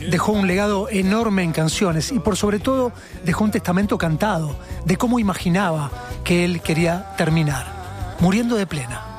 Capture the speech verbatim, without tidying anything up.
dejó un legado enorme en canciones y por sobre todo dejó un testamento cantado de cómo imaginaba que él quería terminar, muriendo de plena.